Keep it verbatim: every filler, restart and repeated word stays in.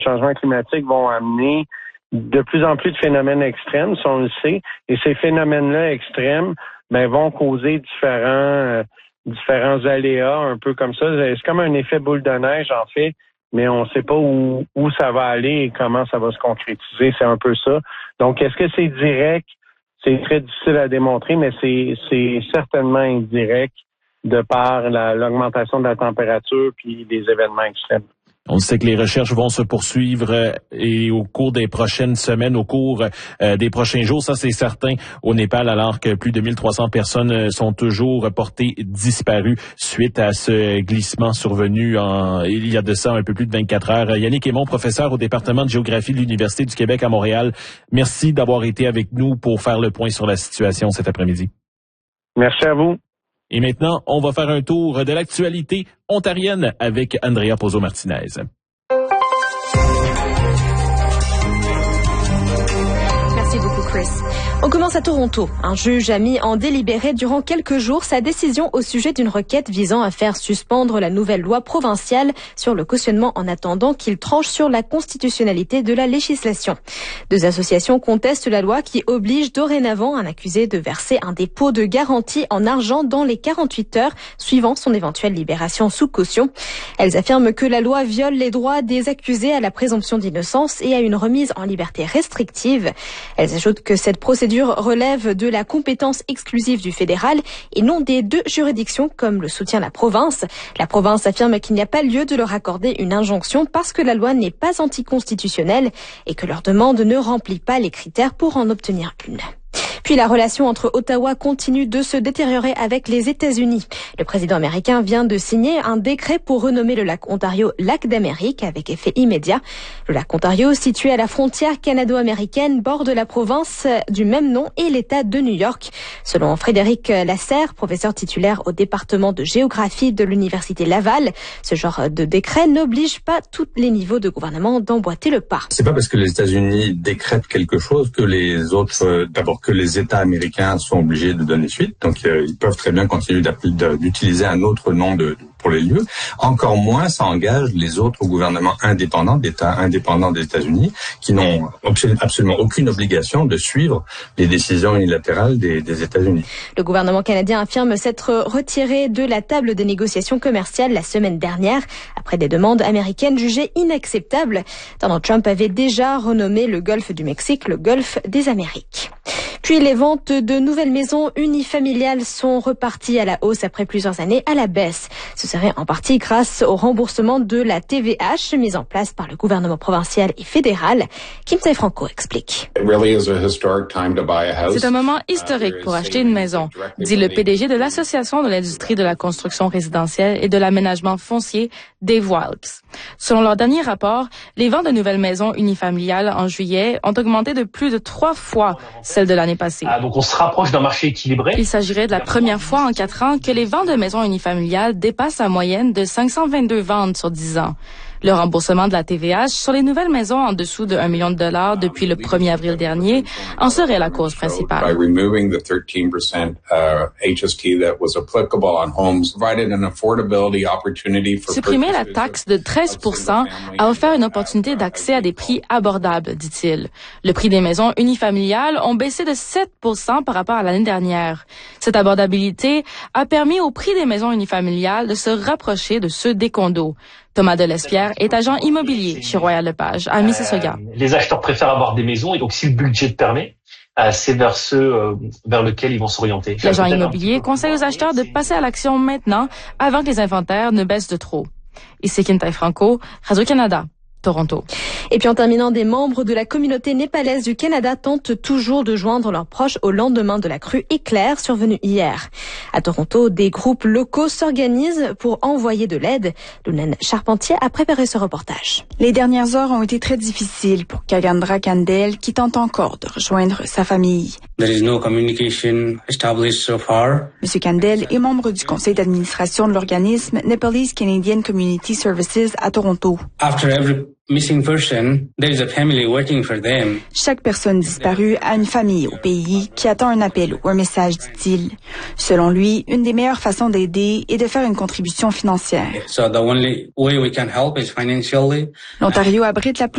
changements climatiques vont amener de plus en plus de phénomènes extrêmes, si on le sait, et ces phénomènes-là extrêmes ben, vont causer différents euh, différents aléas, un peu comme ça. C'est comme un effet boule de neige, en fait, mais on ne sait pas où, où ça va aller et comment ça va se concrétiser. C'est un peu ça. Donc, est-ce que c'est direct? C'est très difficile à démontrer, mais c'est, c'est certainement indirect de par la, l'augmentation de la température puis des événements extrêmes. On sait que les recherches vont se poursuivre euh, et au cours des prochaines semaines, au cours euh, des prochains jours, ça c'est certain, au Népal, alors que plus de mille trois cents personnes sont toujours portées disparues suite à ce glissement survenu en, il y a de ça un peu plus de vingt-quatre heures. Yannick Aymon, professeur au département de géographie de l'Université du Québec à Montréal, merci d'avoir été avec nous pour faire le point sur la situation cet après-midi. Merci à vous. Et maintenant, on va faire un tour de l'actualité ontarienne avec Andrea Pozzo-Martinez. Merci beaucoup, Chris. On commence à Toronto. Un juge a mis en délibéré durant quelques jours sa décision au sujet d'une requête visant à faire suspendre la nouvelle loi provinciale sur le cautionnement en attendant qu'il tranche sur la constitutionnalité de la législation. Deux associations contestent la loi qui oblige dorénavant un accusé de verser un dépôt de garantie en argent dans les quarante-huit heures suivant son éventuelle libération sous caution. Elles affirment que la loi viole les droits des accusés à la présomption d'innocence et à une remise en liberté restrictive. Elles ajoutent que cette procédure relève de la compétence exclusive du fédéral et non des deux juridictions comme le soutient la province. La province affirme qu'il n'y a pas lieu de leur accorder une injonction parce que la loi n'est pas anticonstitutionnelle et que leur demande ne remplit pas les critères pour en obtenir une. Puis la relation entre Ottawa continue de se détériorer avec les États-Unis. Le président américain vient de signer un décret pour renommer le lac Ontario lac d'Amérique avec effet immédiat. Le lac Ontario, situé à la frontière canado-américaine, borde la province du même nom et l'État de New York. Selon Frédéric Lasserre, professeur titulaire au département de géographie de l'Université Laval, ce genre de décret n'oblige pas tous les niveaux de gouvernement d'emboîter le pas. C'est pas parce que les États-Unis décrètent quelque chose que les autres, euh, d'abord que les États américains sont obligés de donner suite. Donc, euh, ils peuvent très bien continuer d'utiliser un autre nom de, pour les lieux. Encore moins, ça engage les autres gouvernements indépendants, d'États indépendants des États-Unis, qui n'ont absolument aucune obligation de suivre les décisions unilatérales des, des États-Unis. Le gouvernement canadien affirme s'être retiré de la table des négociations commerciales la semaine dernière, après des demandes américaines jugées inacceptables. Donald Trump avait déjà renommé le golfe du Mexique le golfe des Amériques. Puis les ventes de nouvelles maisons unifamiliales sont reparties à la hausse après plusieurs années à la baisse. Ce serait en partie grâce au remboursement de la T V H mis en place par le gouvernement provincial et fédéral. Kim Franco explique. C'est un moment historique pour acheter une maison, dit le P D G de l'Association de l'industrie de la construction résidentielle et de l'aménagement foncier, Dave Wilkes. Selon leur dernier rapport, les ventes de nouvelles maisons unifamiliales en juillet ont augmenté de plus de trois fois celles de l'année passée. Ah, donc on se rapproche d'un marché équilibré. Il s'agirait de la première fois en quatre ans que les ventes de maisons unifamiliales dépassent la moyenne de cinq cent vingt-deux ventes sur dix ans. Le remboursement de la T V H sur les nouvelles maisons en dessous de un million de dollars depuis le premier avril dernier en serait la cause principale. Supprimer la taxe de treize pour cent a offert une opportunité d'accès à des prix abordables, dit-il. Le prix des maisons unifamiliales ont baissé de sept pour cent par rapport à l'année dernière. Cette abordabilité a permis au prix des maisons unifamiliales de se rapprocher de ceux des condos. Thomas Delespierre est agent immobilier chez Royal Lepage à Mississauga. Euh, les acheteurs préfèrent avoir des maisons et donc si le budget le permet, euh, c'est vers ceux euh, vers lesquels ils vont s'orienter. L'agent immobilier conseille aux acheteurs de passer à l'action maintenant avant que les inventaires ne baissent de trop. Ici Quintin Franco, Radio-Canada. Toronto. Et puis en terminant, des membres de la communauté népalaise du Canada tentent toujours de joindre leurs proches au lendemain de la crue éclair survenue hier. À Toronto, des groupes locaux s'organisent pour envoyer de l'aide. Lounen Charpentier a préparé ce reportage. Les dernières heures ont été très difficiles pour Kagandra Kandel qui tente encore de rejoindre sa famille. There is no communication established so far. Monsieur Kandel est membre du conseil d'administration de l'organisme Nepalese Canadian Community Services à Toronto. After every missing person, there is a family waiting for them. Chaque personne disparue a une famille au pays qui attend un appel ou un message, dit-il. Selon lui, une des meilleures façons d'aider est de faire une contribution financière. So the only way we can help is financially. L'Ontario abrite la plus